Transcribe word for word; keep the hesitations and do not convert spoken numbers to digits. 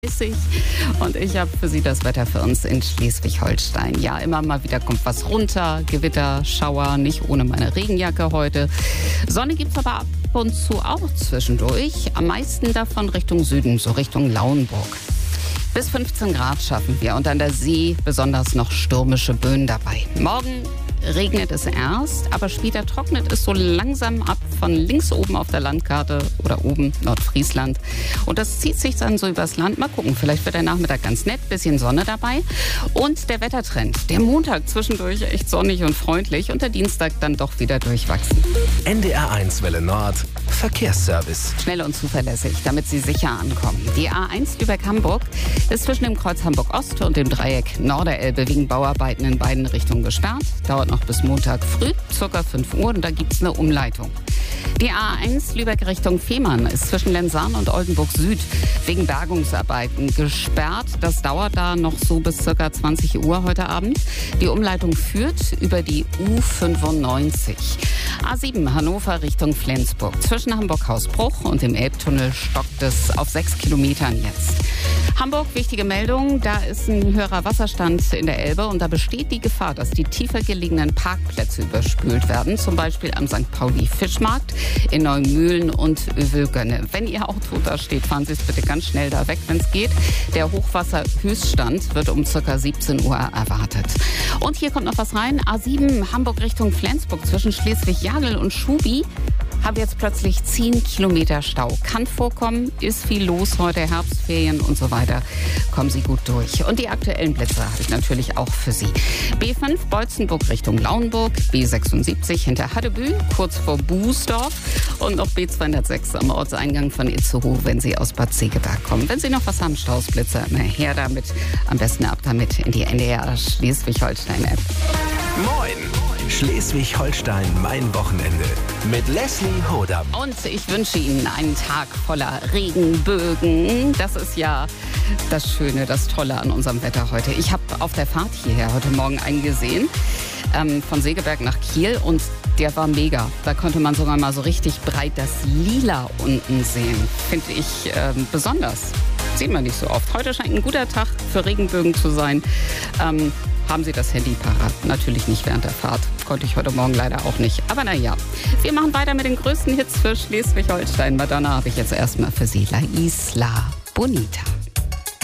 Und ich habe für Sie das Wetter für uns in Schleswig-Holstein. Ja, immer mal wieder kommt was runter, Gewitter, Schauer, nicht ohne meine Regenjacke heute. Sonne gibt's aber ab und zu auch zwischendurch. Am meisten davon Richtung Süden, so Richtung Lauenburg. Bis fünfzehn Grad schaffen wir und an der See besonders noch stürmische Böen dabei. Morgen regnet es erst, aber später trocknet es so langsam ab von links oben auf der Landkarte oder oben Nordfriesland. Und das zieht sich dann so übers Land. Mal gucken, vielleicht wird der Nachmittag ganz nett, bisschen Sonne dabei. Und der Wettertrend, der Montag zwischendurch echt sonnig und freundlich und der Dienstag dann doch wieder durchwachsen. N D R eins Welle Nord, Verkehrsservice. Schnell und zuverlässig, damit Sie sicher ankommen. Die A eins Lübeck-Hamburg ist zwischen dem Kreuz Hamburg-Ost und dem Dreieck Norderelbe wegen Bauarbeiten in beiden Richtungen gesperrt. Dauert noch bis Montag früh, ca. fünf Uhr, und da gibt es eine Umleitung. Die A eins Lübeck Richtung Fehmarn ist zwischen Lenzahn und Oldenburg Süd wegen Bergungsarbeiten gesperrt. Das dauert da noch so bis ca. zwanzig Uhr heute Abend. Die Umleitung führt über die U fünfundneunzig. A sieben Hannover Richtung Flensburg. Zwischen Hamburg-Hausbruch und dem Elbtunnel stockt es auf sechs Kilometern jetzt. Hamburg, wichtige Meldung, da ist ein höherer Wasserstand in der Elbe und da besteht die Gefahr, dass die tiefer gelegenen Parkplätze überspült werden, zum Beispiel am Sankt Pauli Fischmarkt, in Neumühlen und Övelgönne. Wenn Ihr Auto da steht, fahren Sie es bitte ganz schnell da weg, wenn es geht. Der Hochwasserhöchststand wird um ca. siebzehn Uhr erwartet. Und hier kommt noch was rein. A sieben Hamburg Richtung Flensburg zwischen Schleswig-Jagel und Schubi. Habe jetzt plötzlich zehn Kilometer Stau. Kann vorkommen, ist viel los heute, Herbstferien und so weiter. Kommen Sie gut durch. Und die aktuellen Blitze habe ich natürlich auch für Sie. B fünf Beutzenburg Richtung Lauenburg, B sechsundsiebzig hinter Haddebühl, kurz vor Bußdorf und noch B zweihundertsechs am Ortseingang von Itzehoe, wenn Sie aus Bad Segeberg kommen. Wenn Sie noch was haben, Stausblitzer, immer her damit. Am besten ab damit in die N D R Schleswig-Holstein-App. Moin! Schleswig-Holstein, mein Wochenende. Mit Leslie Hodam. Und ich wünsche Ihnen einen Tag voller Regenbögen. Das ist ja das Schöne, das Tolle an unserem Wetter heute. Ich habe auf der Fahrt hierher heute Morgen einen gesehen, ähm, von Segeberg nach Kiel, und der war mega. Da konnte man sogar mal so richtig breit das Lila unten sehen. Finde ich ähm, besonders. Sieht man nicht so oft. Heute scheint ein guter Tag für Regenbögen zu sein. Ähm, Haben Sie das Handy parat? Natürlich nicht während der Fahrt. Konnte ich heute Morgen leider auch nicht. Aber naja, wir machen weiter mit den größten Hits für Schleswig-Holstein. Madonna habe ich jetzt erstmal für Sie. La Isla Bonita.